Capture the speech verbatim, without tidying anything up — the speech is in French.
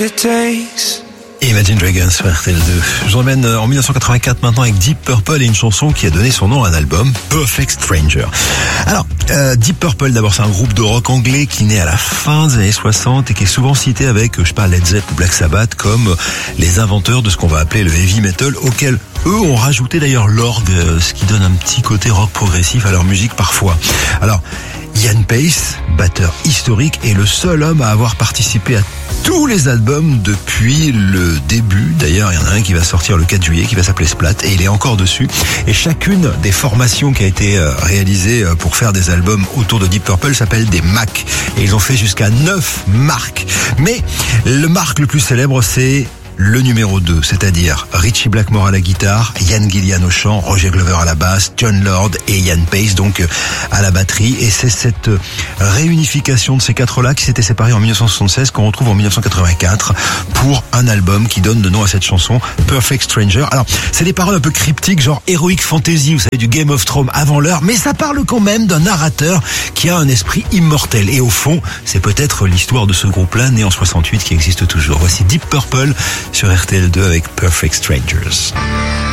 what it takes. Imagine Dragons sur R T L deux. Je vous emmène en dix-neuf cent quatre-vingt-quatre maintenant avec Deep Purple et une chanson qui a donné son nom à un album, Perfect Stranger. Alors, euh, Deep Purple d'abord c'est un groupe de rock anglais qui naît à la fin des années soixante et qui est souvent cité avec, je sais pas, Led Zeppelin ou Black Sabbath comme les inventeurs de ce qu'on va appeler le heavy metal, auquel eux ont rajouté d'ailleurs l'orgue, ce qui donne un petit côté rock progressif à leur musique parfois. Alors, Ian Paice, batteur historique, est le seul homme à avoir participé à tous les albums depuis le début. D'ailleurs, il y en a un qui va sortir le quatre juillet, qui va s'appeler Splat, et il est encore dessus. Et chacune des formations qui a été réalisée pour faire des albums autour de Deep Purple s'appelle des M A C. Et ils ont fait jusqu'à neuf marques. Mais le marque le plus célèbre, c'est le numéro deux, c'est-à-dire Ritchie Blackmore à la guitare, Ian Gillan au chant, Roger Glover à la basse, John Lord et Ian Paice donc à la batterie. Et c'est cette réunification de ces quatre-là qui s'étaient séparés en dix-neuf cent soixante-seize qu'on retrouve en dix-neuf cent quatre-vingt-quatre pour un album qui donne le nom à cette chanson, Perfect Stranger. Alors, c'est des paroles un peu cryptiques, genre Heroic Fantasy, vous savez, du Game of Thrones avant l'heure, mais ça parle quand même d'un narrateur qui a un esprit immortel. Et au fond, c'est peut-être l'histoire de ce groupe-là, né en soixante-huit, qui existe toujours. Voici Deep Purple sur R T L deux avec Perfect Strangers.